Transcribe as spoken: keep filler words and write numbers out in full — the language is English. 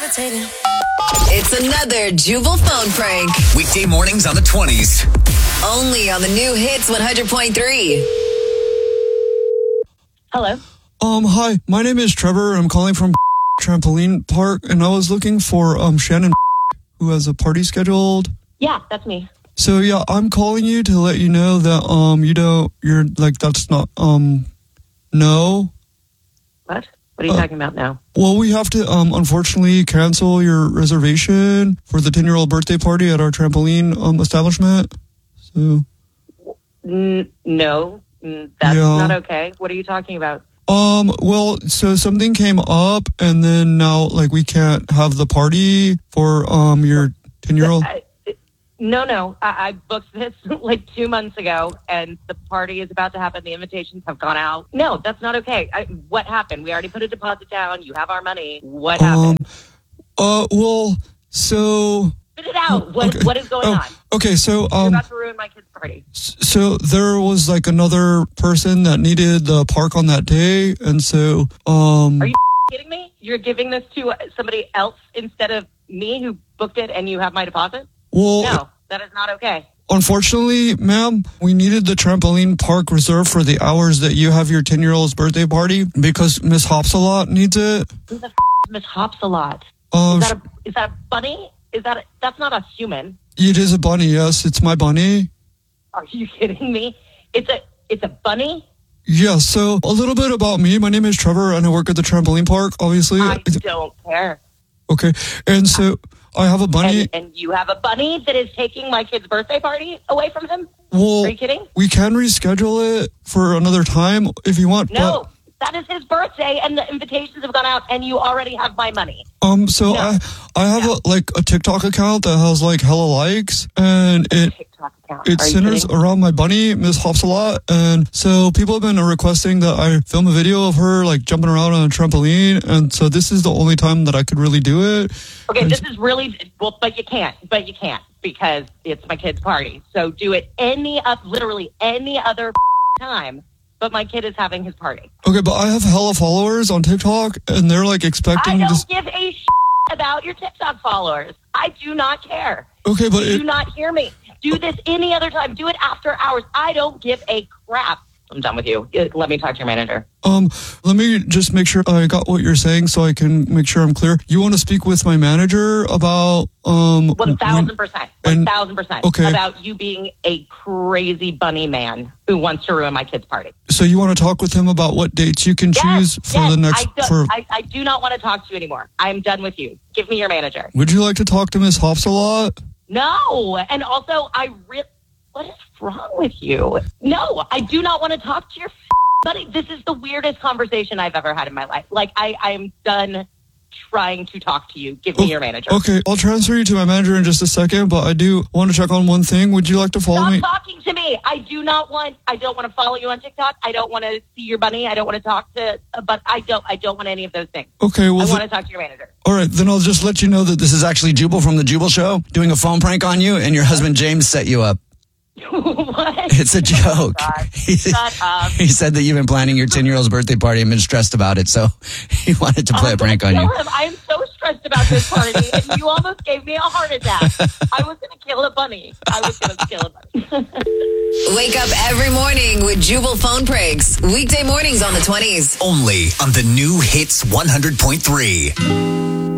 levitating. It's another Jubal phone prank. Weekday mornings on the twenties. Only on the new Hits one hundred point three. Hello. Um, hi, my name is Trevor. I'm calling from Trampoline Park, and I was looking for um Shannon, who has a party scheduled. Yeah, that's me. So yeah, I'm calling you to let you know that um you don't you're like that's not um no. What? What are you Uh, talking about now? Well, we have to um unfortunately cancel your reservation for the ten-year-old birthday party at our trampoline um establishment. So N- no, Mm, that's Yeah. not okay. What are you talking about? um well, so something came up, and then now like we can't have the party for um your ten-year-old. I, no, no. I, I booked this like two months ago, and the party is about to happen. The invitations have gone out. No, that's not okay. I, what happened? We already put a deposit down. You have our money. What Um happened? uh well, so Spit it out. What okay. What is going Oh, on? Okay, so You're um about to ruin my kid's party. so there was like another person that needed the park on that day, and so um Are you kidding me? You're giving this to somebody else instead of me who booked it, and you have my deposit? well No, that is not okay. unfortunately, ma'am, we needed the trampoline park reserved for the hours that you have your ten-year-old's birthday party because Miss Hopsalot needs it. Who the f- is Miss Hops a lot? Um, Is that a is that a bunny? Is that a, that's not a human? it is a bunny. Yes, it's my bunny. Are you kidding me? It's a it's a bunny. Yeah. So a little bit about me. My name is Trevor, and I work at the trampoline park. Obviously. I don't care. Okay. And so I have a bunny. And, and you have a bunny that is taking my kid's birthday party away from him? Well, Are you kidding? we can reschedule it for another time if you want. No, that is his birthday, and the invitations have gone out, and you already have my money. But, um. So No. I I have No. a like a TikTok account that has like hella likes, and it TikTok account. it Are you centers kidding? around my bunny, Miss Hops a lot, and so people have been requesting that I film a video of her like jumping around on a trampoline, and so this is the only time that I could really do it. Okay, And this is really well, but you can't. But you can't because it's my kid's party. So do it any up, literally any other time. But my kid is having his party. Okay, but I have hella followers on TikTok, and they're like I expecting don't this. give a about your TikTok followers. I do not care. Okay, but Do it, not hear me. Do this any other time. Do it after hours. I don't give a crap. I'm done with you. Let me talk to your manager. um, let me just make sure I got what you're saying, so I can make sure I'm clear. You want to speak with my manager about um One thousand when- percent. One and- thousand percent. okay. About you being a crazy bunny man who wants to ruin my kid's party. So you want to talk with him about what dates you can choose Yes, for yes, the next? I do, for I, I do not want to talk to you anymore. I'm done with you. Give me your manager. Would you like to talk to Miss Hops a lot? No. And also, I re- what is wrong with you? No, I do not want to talk to your f- buddy. This is the weirdest conversation I've ever had in my life. Like, I, I am done trying to talk to you. Give me your manager. Okay, I'll transfer you to my manager in just a second, but I do want to check on one thing. Would you like to follow Stop me? talking to me. I do not want. I don't want to follow you on TikTok. I don't want to see your bunny. I don't want to talk to. But I don't. I don't want any of those things. Okay, well, I th- want to talk to your manager. all right, then I'll just let you know that This is actually Jubal from the Jubal Show doing a phone prank on you, and your husband James set you up. What? It's a joke. God. He, Shut up. he said that you've been planning your ten-year-old's birthday party and been stressed about it, so he wanted to play I'm a prank gonna on you. kill him. I am so stressed about this party, and you almost gave me a heart attack. I was going to kill a bunny. I was going to kill a bunny. Wake up every morning with Jubal phone pranks. Weekday mornings on the twenties. Only on the new Hits one hundred point three.